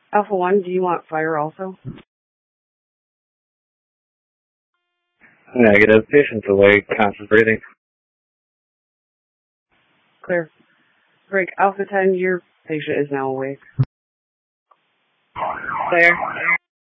Alpha 1, do you want fire also? Negative. Patient's awake. Conscious breathing. Clear. Break. Alpha 10, your patient is now awake. Clear.